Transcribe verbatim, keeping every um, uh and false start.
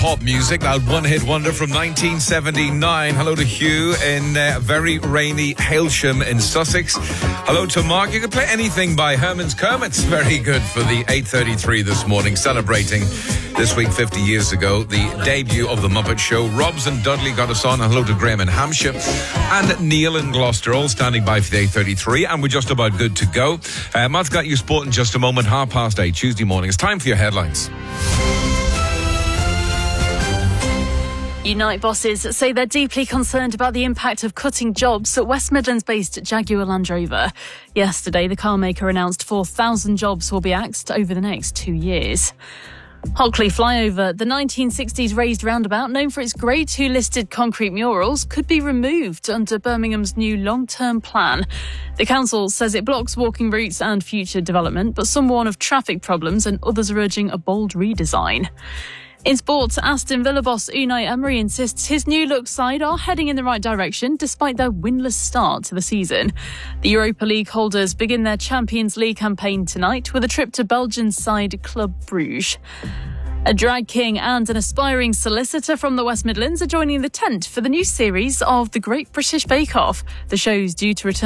Pop music, that one-hit wonder from nineteen seventy-nine. Hello to Hugh in uh, very rainy Hailsham in Sussex. Hello to Mark. You can play anything by Herman's Kermits. Very good for the eight thirty-three this morning, celebrating this week fifty years ago, the debut of The Muppet Show. Robs and Dudley got us on. And hello to Graham in Hampshire and Neil in Gloucester, all standing by for the eight thirty-three, and we're just about good to go. Uh, Matt's got you sport in just a moment, half past eight, Tuesday morning. It's time for your headlines. Unite bosses say they're deeply concerned about the impact of cutting jobs at West Midlands-based Jaguar Land Rover. Yesterday, the carmaker announced four thousand jobs will be axed over the next two years. Hockley Flyover, the nineteen sixties raised roundabout known for its grade two listed concrete murals, could be removed under Birmingham's new long-term plan. The council says it blocks walking routes and future development, but some warn of traffic problems and others are urging a bold redesign. In sports, Aston Villa boss Unai Emery insists his new look side are heading in the right direction despite their winless start to the season. The Europa League holders begin their Champions League campaign tonight with a trip to Belgian side Club Brugge. A drag king and an aspiring solicitor from the West Midlands are joining the tent for the new series of The Great British Bake Off. The show's due to return